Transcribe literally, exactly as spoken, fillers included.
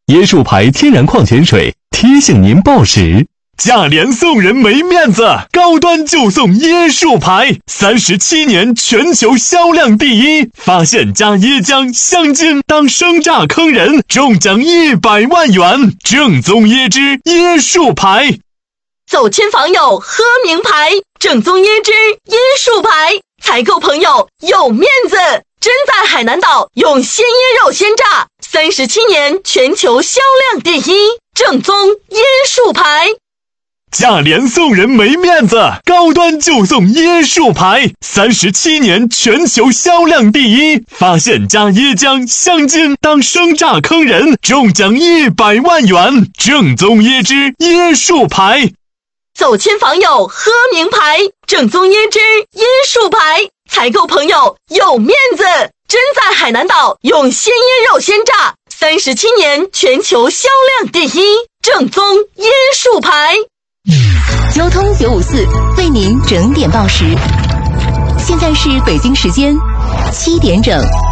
椰树牌天然矿泉水提醒您报时。价廉送人没面子，高端就送椰树牌，三十七年全球销量第一。发现加椰浆、香精当生榨坑人，中奖一百万元。正宗椰汁椰树牌。 走亲访友喝名牌，正宗椰汁椰树牌，采购朋友有面子。真在海南岛用鲜椰肉鲜榨，三十七年全球销量第一。正宗椰树牌。 价廉送人没面子，高端就送椰树牌，三十七年全球销量第一。发现加椰浆、香精当生榨坑人，中奖一百万元。正宗椰汁椰树牌。 走亲访友喝名牌，正宗椰汁椰树牌，采购朋友有面子。真在海南岛用鲜椰肉鲜榨，三十七年全球销量第一。正宗椰树牌。 交通九五四为您整点报时，现在是北京时间七点整。